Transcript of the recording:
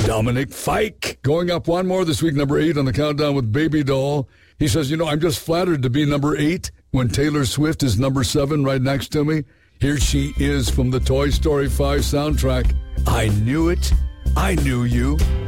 Dominic Fike going up one more this week, number 8 on the countdown with Baby Doll. He says, I'm just flattered to be number 8 when Taylor Swift is number 7 right next to me. Here she is from the Toy Story 5 soundtrack. I knew it. I knew you.